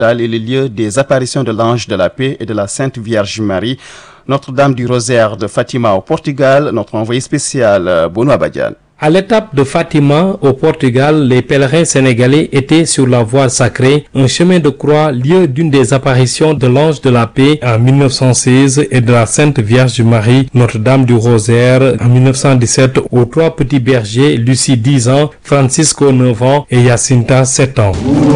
est le lieu des apparitions de l'ange de la paix et de la Sainte Vierge Marie. Notre-Dame du Rosaire de Fatima au Portugal, notre envoyé spécial Benoît Badiane. À l'étape de Fatima, au Portugal, les pèlerins sénégalais étaient sur la voie sacrée, un chemin de croix, lieu d'une des apparitions de l'ange de la paix en 1916 et de la Sainte Vierge Marie, Notre-Dame du Rosaire en 1917 aux trois petits bergers, Lucie 10 ans, Francisco 9 ans et Jacinta 7 ans.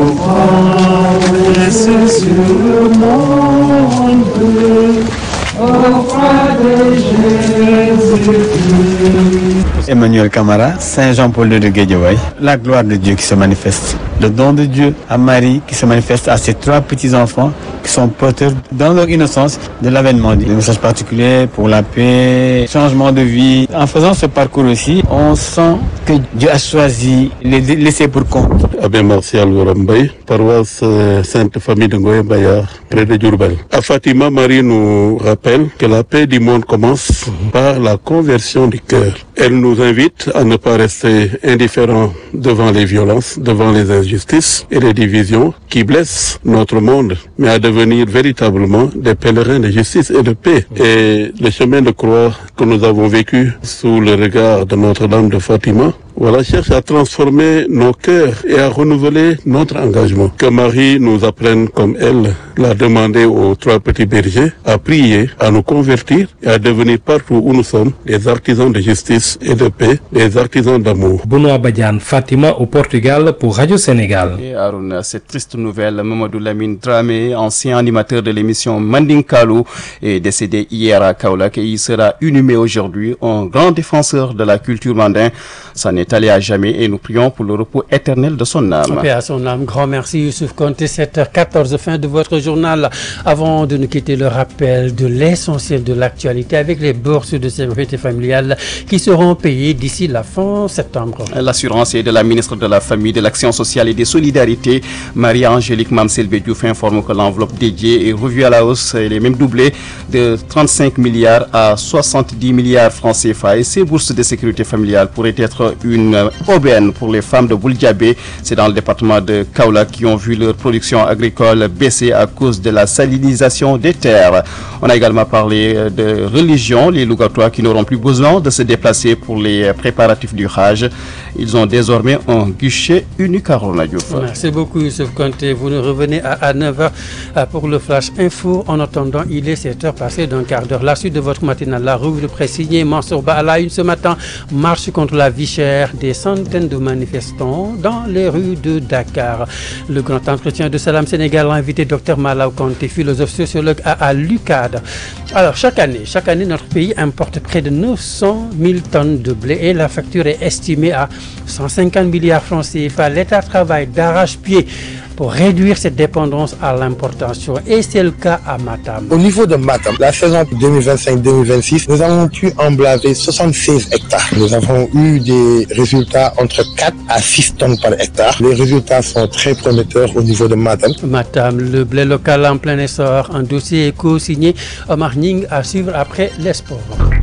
Emmanuel Camara, Saint Jean-Paul II de Guédiawaye, la gloire de Dieu qui se manifeste, le don de Dieu à Marie qui se manifeste à ses trois petits-enfants qui sont porteurs dans leur innocence de l'avènement. Des messages particuliers pour la paix, changement de vie. En faisant ce parcours aussi, on sent que Dieu a choisi les laisser pour compte. Abbé Martial Warambay, paroisse Sainte Famille de Ngoye Bayard, près de Diourbel. À Fatima, Marie nous rappelle que la paix du monde commence par la conversion du cœur. Elle nous invite à ne pas rester indifférents devant les violences, devant les injustices et les divisions qui blessent notre monde, mais à devenir véritablement des pèlerins de justice et de paix. Et le chemin de croix que nous avons vécu sous le regard de Notre-Dame de Fatima, cherche à transformer nos cœurs et à renouveler notre engagement. Que Marie nous apprenne, comme elle l'a demandé aux trois petits bergers, à prier, à nous convertir et à devenir partout où nous sommes des artisans de justice et de paix, des artisans d'amour. Benoît Badiane, Fatima au Portugal pour Radio Sénégal. Et Aruna, cette triste nouvelle, Mamadou Lamine Dramé, ancien animateur de l'émission Mandinkalu, est décédé hier à Kaolack et il sera inhumé aujourd'hui. Un grand défenseur de la culture mandin s'en est allé à jamais et nous prions pour le repos éternel de son âme. Paix à son âme. Grand merci Youssouf Konté, 7h14, fin de votre journal. Avant de nous quitter, le rappel de l'essentiel de l'actualité avec les bourses de sécurité familiale qui seront payées d'ici la fin septembre. L'assurance est de la ministre de la Famille, de l'Action sociale et des Solidarités, Marie-Angélique Mamselbe Diouf, informe que l'enveloppe dédiée est revue à la hausse. Elle est même doublée de 35 milliards à 70 milliards francs CFA. Et ces bourses de sécurité familiale pourraient être une aubaine pour les femmes de Bouldiabé. C'est dans le département de Kaolack qui ont vu leur production agricole baisser à cause de la salinisation des terres. On a également parlé de religion, les Lougatois qui n'auront plus besoin de se déplacer pour les préparatifs du Hajj. Ils ont désormais un guichet unique à Arona Diouf. Merci beaucoup Youssouf Konté. Vous nous revenez à 9h pour le Flash Info. En attendant, il est 7h passé d'un quart d'heure. La suite de votre matinale, la revue de presse signée Mansour Ba à la une ce matin. Marche contre la vie chère. Des centaines de manifestants dans les rues de Dakar. Le grand entretien de Salam Sénégal a invité Dr Malaw Kanté, philosophe sociologue à l'UCAD. Alors chaque année, notre pays importe près de 900 000 tonnes de blé et la facture est estimée à 150 milliards francs CFA. L'État travaille d'arrache-pied pour réduire cette dépendance à l'importation. Et c'est le cas à Matam. Au niveau de Matam, la saison 2025-2026, nous avons pu emblaver 76 hectares. Nous avons eu des résultats entre 4 à 6 tonnes par hectare. Les résultats sont très prometteurs au niveau de Matam. Matam, le blé local en plein essor. Un dossier co-signé Omar Ning à suivre après les sports.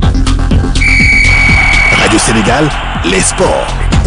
Radio Sénégal, les sports.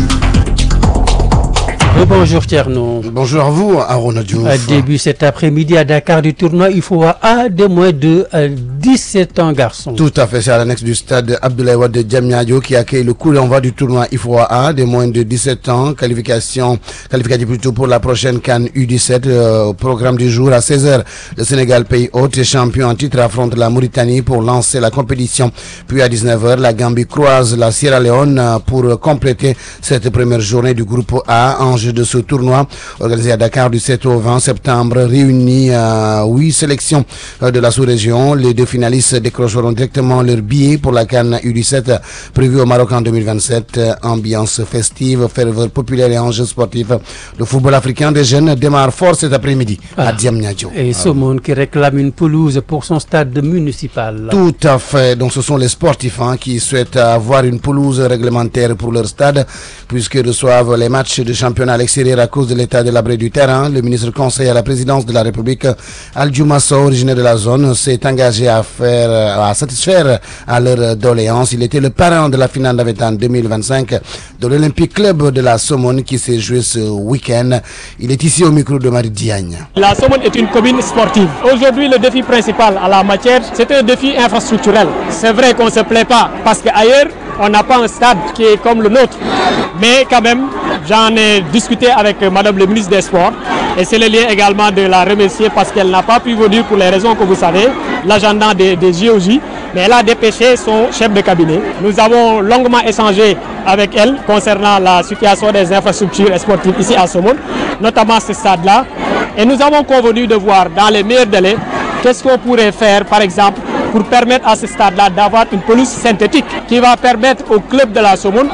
Bonjour Tierno. Bonjour à vous, Arona Diouf. Début cet après-midi à Dakar du tournoi IFOA A des moins de 17 ans garçons. Tout à fait, c'est à l'annexe du stade Abdoulaye Wade de Diamniadio qui accueille le coup d'envoi du tournoi IFOA A des moins de 17 ans. Qualificatif plutôt pour la prochaine CAN U17. Au programme du jour à 16h, le Sénégal, pays hôte et champion en titre, affronte la Mauritanie pour lancer la compétition. Puis à 19h, la Gambie croise la Sierra Leone pour compléter cette première journée du groupe A. Enjeu de ce tournoi organisé à Dakar du 7 au 20 septembre réunit 8 sélections de la sous-région. Les deux finalistes décrocheront directement leur billet pour la CAN U17 prévue au Maroc en 2027. Ambiance festive, ferveur populaire et enjeux sportifs. Le football africain des jeunes démarre fort cet après-midi à Diamniadio. Et ce monde qui réclame une pelouse pour son stade municipal. Tout à fait. Donc ce sont les sportifs qui souhaitent avoir une pelouse réglementaire pour leur stade puisqu'ils reçoivent les matchs de championnat à l'extérieur à cause de l'état délabré du terrain. Le ministre conseiller à la présidence de la République, Aldiouma Sow, originaire de la zone, s'est engagé à satisfaire à leurs doléances. Il était le parrain de la finale d'Avetan 2025 de l'Olympique Club de la Somone qui s'est joué ce week-end. Il est ici au micro de Marie Diagne. La Somone est une commune sportive. Aujourd'hui, le défi principal à la matière, c'est un défi infrastructurel. C'est vrai qu'on ne se plaît pas parce qu'ailleurs, on n'a pas un stade qui est comme le nôtre. Mais quand même, j'en ai discuté avec Madame le ministre des Sports et c'est le lien également de la remercier parce qu'elle n'a pas pu venir pour les raisons que vous savez, l'agenda des JOJ, mais elle a dépêché son chef de cabinet. Nous avons longuement échangé avec elle concernant la situation des infrastructures sportives ici à Somone, notamment ce stade-là. Et nous avons convenu de voir dans les meilleurs délais qu'est-ce qu'on pourrait faire, par exemple, pour permettre à ce stade-là d'avoir une pelouse synthétique qui va permettre au club de la Somone,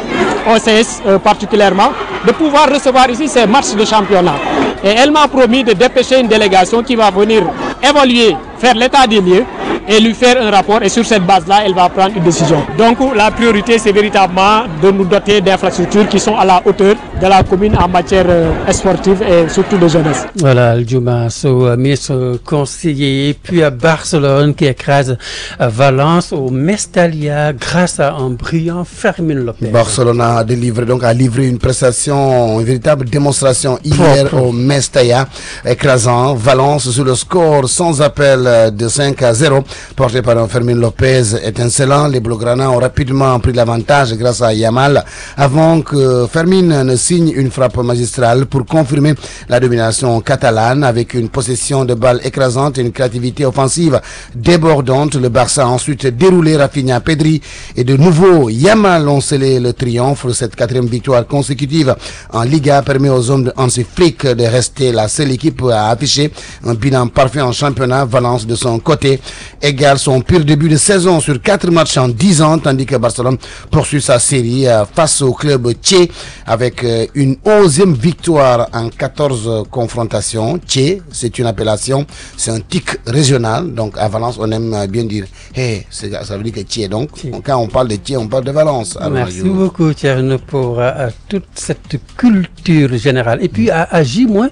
OCS particulièrement, de pouvoir recevoir ici ces matchs de championnat. Et elle m'a promis de dépêcher une délégation qui va venir évaluer, faire l'état des lieux et lui faire un rapport. Et sur cette base-là, elle va prendre une décision. Donc la priorité, c'est véritablement de nous doter d'infrastructures qui sont à la hauteur de la commune en matière sportive et surtout de jeunesse. Voilà, Aldiouma Sow, ministre conseiller. Et puis à Barcelone qui écrase Valence au Mestalla grâce à un brillant Fermín López. Barcelone a livré une prestation, une véritable démonstration hier au Mestalla, écrasant Valence sur le score sans appel de 5-0, porté par un Fermín López étincelant. Les Blaugrana ont rapidement pris l'avantage grâce à Yamal avant que Fermín ne signe une frappe magistrale pour confirmer la domination catalane avec une possession de balles écrasante et une créativité offensive débordante. Le Barça a ensuite déroulé Rafinha, Pedri et de nouveau Yamal ont scellé le triomphe. Cette 4e victoire consécutive en Liga permet aux hommes de Hansi Flick de rester la seule équipe à afficher un bilan parfait en championnat. Valence de son côté égale son pire début de saison sur 4 matchs en 10 ans, tandis que Barcelone poursuit sa série face au club Tché avec une 11e victoire en 14 confrontations. Tché, c'est une appellation, c'est un tic régional, donc à Valence on aime bien dire hey, ça veut dire que Tché, donc quand on parle de Tché, on parle de Valence. Alors, merci beaucoup Thierno pour toute cette culture générale. Et puis à J-,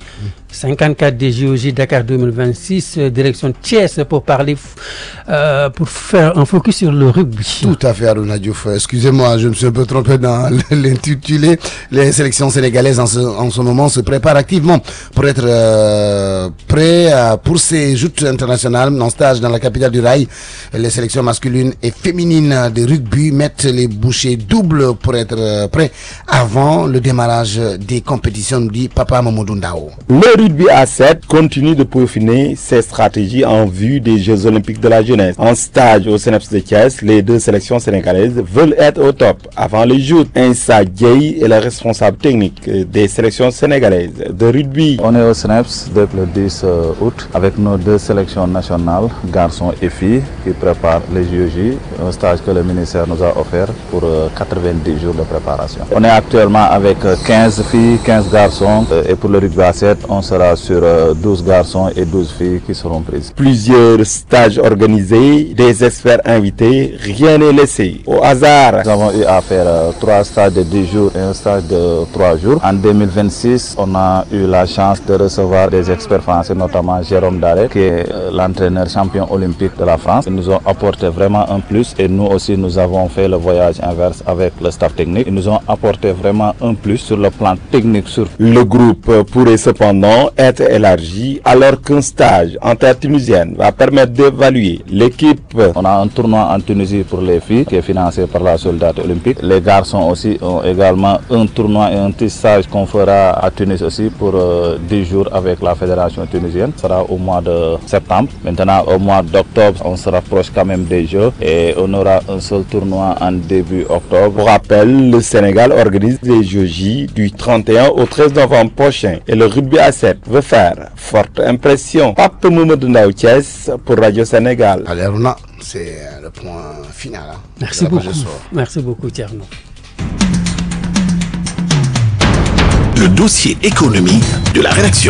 54 des JOJ Dakar 2026, direction Thiès pour parler, pour faire un focus sur le rugby. Tout à fait, Aruna Diouf. Excusez-moi, je me suis un peu trompé dans l'intitulé. Les sélections sénégalaises en ce moment se préparent activement pour être prêts pour ces joutes internationales en stage dans la capitale du rail. Les sélections masculines et féminines de rugby mettent les bouchées doubles pour être prêts avant le démarrage des compétitions, dit Papa Mamadou Ndao. Le rugby à 7 continue de peaufiner ses stratégies en vue des Jeux Olympiques de la jeunesse. En stage au CNEPS de Thiès, les 2 sélections sénégalaises veulent être au top avant les Jeux. Insa Dieye est le responsable technique des sélections sénégalaises de rugby. On est au CNEPS depuis le 10 août avec nos 2 sélections nationales, garçons et filles, qui préparent les JOJ, un stage que le ministère nous a offert pour 90 jours de préparation. On est actuellement avec 15 filles, 15 garçons et pour le rugby à 7, on sera sur 12 garçons et 12 filles qui seront prises. Plusieurs stages organisés, des experts invités, rien n'est laissé au hasard. Nous avons eu à faire 3 stages de 10 jours et un stage de 3 jours. En 2026, on a eu la chance de recevoir des experts français, notamment Jérôme Daré, qui est l'entraîneur champion olympique de la France. Ils nous ont apporté vraiment un plus et nous aussi nous avons fait le voyage inverse avec le staff technique. Ils nous ont apporté vraiment un plus sur le plan technique. Le groupe pourrait cependant être élargi alors qu'un stage en terre tunisienne va permettre d'évaluer l'équipe. On a un tournoi en Tunisie pour les filles qui est financé par la solidarité olympique. Les garçons aussi ont également un tournoi et un petit stage qu'on fera à Tunis aussi pour 10 jours avec la fédération tunisienne. Ce sera au mois de septembre. Maintenant au mois d'octobre, on se rapproche quand même des Jeux et on aura un seul tournoi en début octobre. Pour rappel, le Sénégal organise les JOJ du 31 au 13 novembre prochain et le rugby à 7 veut faire forte impression. Pape Mamadou Ndao Thiès pour Radio Sénégal. Allez, Aruna, c'est le point final. Merci beaucoup. Merci beaucoup, Thierno. Le dossier économie de la rédaction.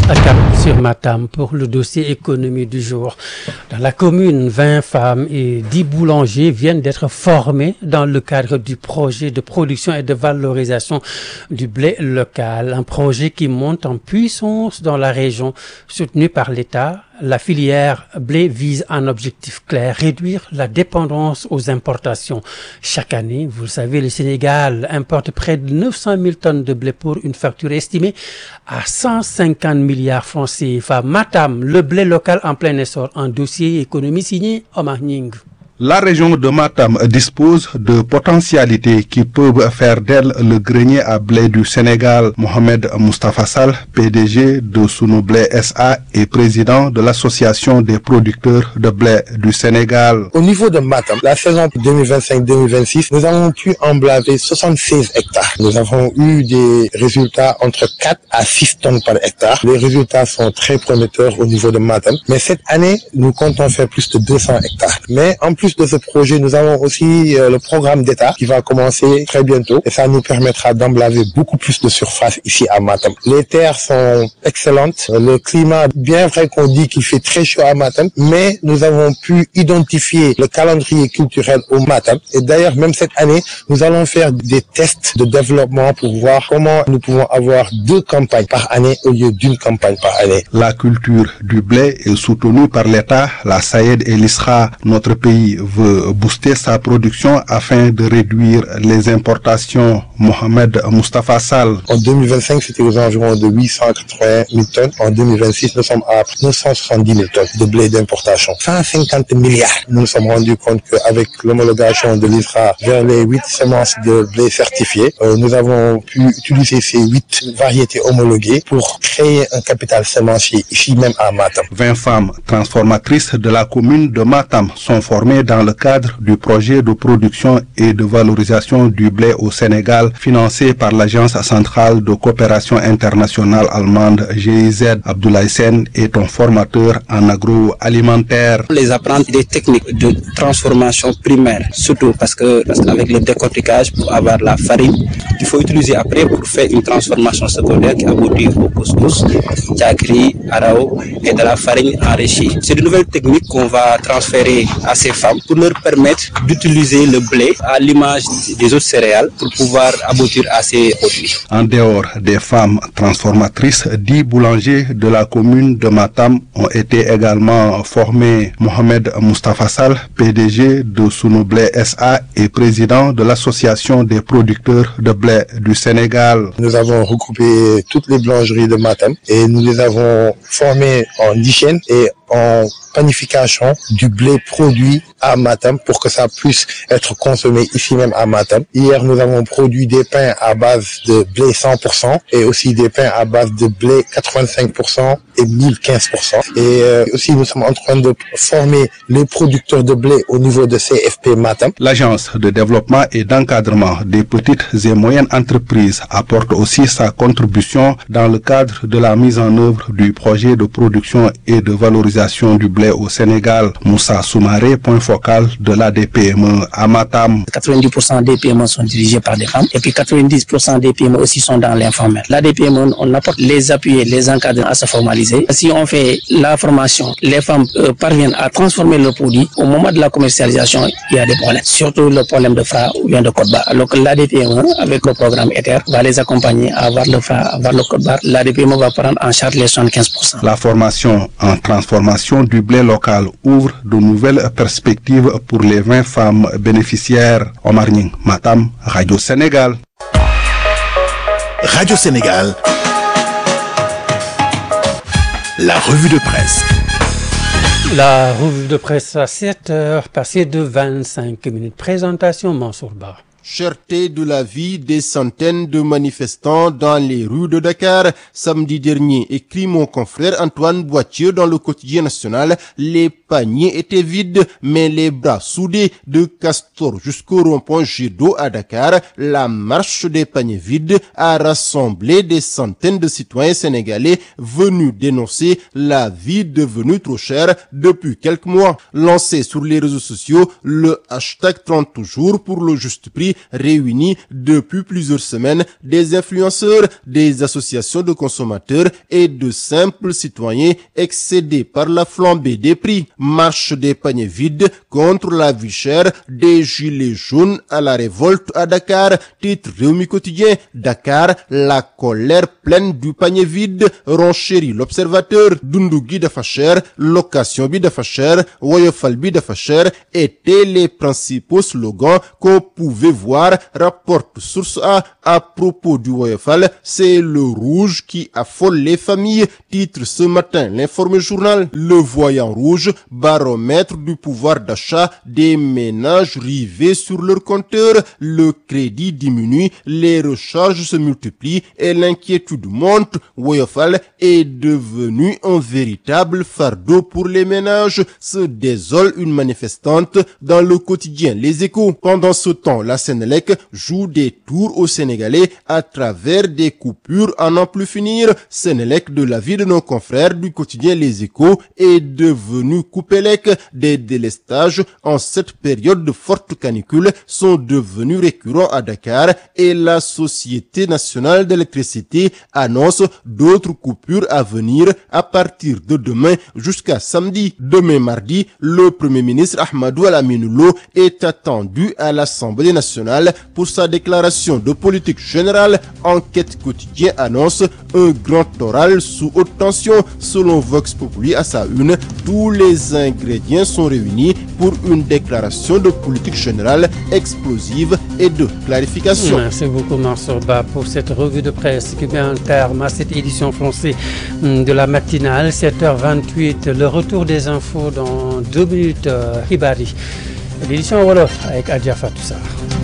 Cap sur Matam pour le dossier économie du jour. Dans la commune, 20 femmes et 10 boulangers viennent d'être formés dans le cadre du projet de production et de valorisation du blé local. Un projet qui monte en puissance dans la région, soutenu par l'État. La filière blé vise un objectif clair, réduire la dépendance aux importations. Chaque année, vous le savez, le Sénégal importe près de 900 000 tonnes de blé pour une facture estimée à 150 milliards francs CFA. Matam, le blé local en plein essor, un dossier économie signé Omar Nying. La région de Matam dispose de potentialités qui peuvent faire d'elle le grenier à blé du Sénégal. Mohamed Moustapha Sall, PDG de Sunublé SA et président de l'association des producteurs de blé du Sénégal. Au niveau de Matam, la saison 2025-2026, nous avons pu emblaver 76 hectares. Nous avons eu des résultats entre 4 à 6 tonnes par hectare. Les résultats sont très prometteurs au niveau de Matam. Mais cette année, nous comptons faire plus de 200 hectares. Mais en plus de ce projet, nous avons aussi le programme d'État qui va commencer très bientôt et ça nous permettra d'emblaver beaucoup plus de surface ici à Matam. Les terres sont excellentes, le climat, bien vrai qu'on dit qu'il fait très chaud à Matam, mais nous avons pu identifier le calendrier culturel au Matam et d'ailleurs même cette année, nous allons faire des tests de développement pour voir comment nous pouvons avoir 2 campagnes par année au lieu d'une campagne par année. La culture du blé est soutenue par l'État, la SAED et l'ISRA. Notre pays veut booster sa production afin de réduire les importations. Mohamed Moustapha Sall. En 2025, c'était aux environs de 880 000 tonnes. En 2026, nous sommes à 970 000 tonnes de blé d'importation. 150 milliards. Nous nous sommes rendus compte qu'avec l'homologation de l'ISRA vers les 8 semences de blé certifiées, nous avons pu utiliser ces 8 variétés homologuées pour créer un capital semencier ici même à Matam. 20 femmes transformatrices de la commune de Matam sont formées dans le cadre du projet de production et de valorisation du blé au Sénégal, financé par l'Agence centrale de coopération internationale allemande GIZ. Abdoulaye Sen est un formateur en agroalimentaire. Les apprendre des techniques de transformation primaire, surtout parce qu'avec le décortiquage pour avoir la farine, il faut utiliser après pour faire une transformation secondaire qui aboutit au couscous, jagri, arao et de la farine enrichie. C'est de nouvelles techniques qu'on va transférer à ces femmes pour leur permettre d'utiliser le blé à l'image des autres céréales pour pouvoir aboutir à ces produits. En dehors des femmes transformatrices, 10 boulangers de la commune de Matam ont été également formés. Mohamed Moustapha Sall, PDG de Sunublé SA et président de l'association des producteurs de blé du Sénégal. Nous avons regroupé toutes les boulangeries de Matam et nous les avons formés en hygiène et en panification du blé produit à Matam pour que ça puisse être consommé ici même à Matam. Hier, nous avons produit des pains à base de blé 100% et aussi des pains à base de blé 85% et 1015%. Et aussi, nous sommes en train de former les producteurs de blé au niveau de CFP Matam. L'Agence de développement et d'encadrement des petites et moyennes entreprises apporte aussi sa contribution dans le cadre de la mise en œuvre du projet de production et de valorisation du blé au Sénégal. Moussa Soumaré, point focal de l'ADPME à Matam. 90% des PME sont dirigés par des femmes et puis 90% des PME aussi sont dans l'informel. L'ADPME, on apporte les appuyer, les encadrer à se formaliser. Si on fait la formation, les femmes parviennent à transformer le produit. Au moment de la commercialisation, il y a des problèmes, surtout le problème de frein ou bien de code barre. Alors que l'ADPME, avec le programme ETHER, va les accompagner à avoir le frein, avoir le code barre. L'ADPME va prendre en charge les 75%. La formation en transformation du blé local ouvre de nouvelles perspectives pour les 20 femmes bénéficiaires. Omar Nying, Matam, Radio Sénégal. Radio Sénégal, la revue de presse. La revue de presse à 7h, passée de 25 minutes. Présentation Mansour Ba. Cherté de la vie des centaines de manifestants dans les rues de Dakar. Samedi dernier, écrit mon confrère Antoine Boitier dans le quotidien national, les paniers étaient vides, mais les bras soudés de Castor jusqu'au rond-point Jet d'eau à Dakar. La marche des paniers vides a rassemblé des centaines de citoyens sénégalais venus dénoncer la vie devenue trop chère depuis quelques mois. Lancé sur les réseaux sociaux, le hashtag 30 toujours pour le juste prix Sénégalais réunis depuis plusieurs semaines, des influenceurs, des associations de consommateurs et de simples citoyens excédés par la flambée des prix. Marche des paniers vides contre la vie chère, des gilets jaunes à la révolte à Dakar. Titre Rewmi Quotidien, Dakar, la colère pleine du panier vide, renchérit l'Observateur. Dundu gi dafa cher, location bi dafa cher, woyofal bi dafa cher étaient les principaux slogans qu'on pouvait voir, rapporte Source A. À propos du woyofal, c'est le rouge qui affole les familles. Titre ce matin l'Informe Journal. Le voyant rouge, baromètre du pouvoir d'achat des ménages rivés sur leur compteur. Le crédit diminue, les recharges se multiplient et l'inquiétude monte. Woyofal est devenu un véritable fardeau pour les ménages, se désole une manifestante dans le quotidien Les Échos. Pendant ce temps, la Sénélec joue des tours aux Sénégalais à travers des coupures à n'en plus finir. Sénélec, de l'avis de nos confrères du quotidien Les Échos, est devenu Coupélec. Des délestages en cette période de forte canicule sont devenus récurrents à Dakar et la Société nationale d'électricité annonce d'autres coupures à venir à partir de demain jusqu'à samedi. Demain mardi, le Premier ministre Ahmadou Al-Aminou Lo est attendu à l'Assemblée nationale pour sa déclaration de politique générale. Enquête Quotidien annonce un grand oral sous haute tension. Selon Vox Populi à sa une, tous les ingrédients sont réunis pour une déclaration de politique générale explosive et de clarification. Merci beaucoup Mansour Ba pour cette revue de presse qui met un terme à cette édition française de la matinale, 7h28. Le retour des infos dans 2 minutes. Hibari. L'édition Wolof avec Adja Fatou Sarr.